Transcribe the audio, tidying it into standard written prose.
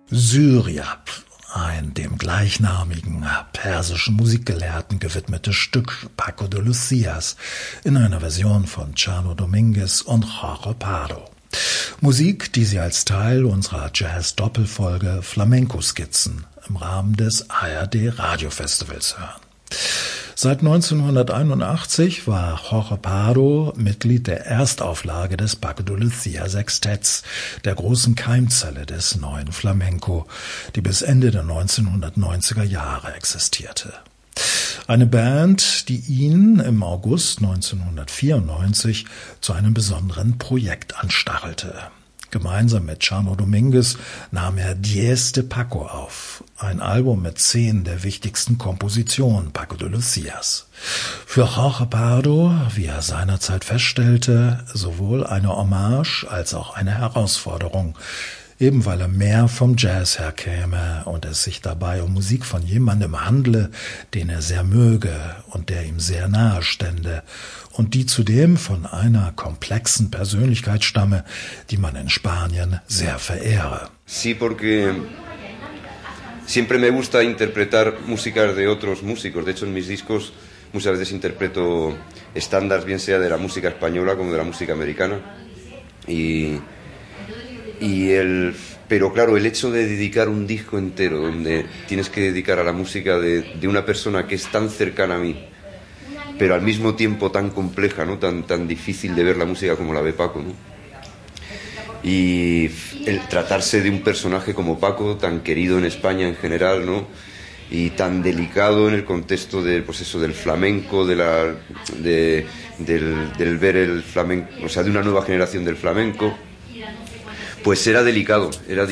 Süryab, ein dem gleichnamigen persischen Musikgelehrten gewidmetes Stück Paco de Lucías in einer Version von Chano Dominguez und Jorge Pardo. Musik, die Sie als Teil unserer Jazz-Doppelfolge Flamenco-Skizzen im Rahmen des ARD-Radiofestivals hören. Seit 1981 war Jorge Pardo Mitglied der Erstauflage des Paco de Lucía Sextetts, der großen Keimzelle des neuen Flamenco, die bis Ende der 1990er Jahre existierte. Eine Band, die ihn im August 1994 zu einem besonderen Projekt anstachelte. Gemeinsam mit Chano Dominguez nahm er Diez de Paco auf, ein Album mit 10 der wichtigsten Kompositionen Paco de Lucías. Für Jorge Pardo, wie er seinerzeit feststellte, sowohl eine Hommage als auch eine Herausforderung, eben weil er mehr vom Jazz her käme und es sich dabei um Musik von jemandem handle, den er sehr möge und der ihm sehr nahe stände und die zudem von einer komplexen Persönlichkeit stamme, die man in Spanien sehr verehre. Sí, porque siempre me gusta interpretar músicas de otros músicos. De hecho, en mis discos muchas veces interpreto estándares, bien sea de la música española como de la música americana. Pero claro, el hecho de dedicar un disco entero donde tienes que dedicar a la música de una persona que es tan cercana a mí, pero al mismo tiempo tan compleja, ¿no? Tan difícil de ver la música como la ve Paco, ¿no? Y el tratarse de un personaje como Paco, tan querido en España en general, ¿no? Y tan delicado en el contexto de, pues eso, del flamenco, del ver el flamenco, o sea, de una nueva generación del flamenco, pues era delicado,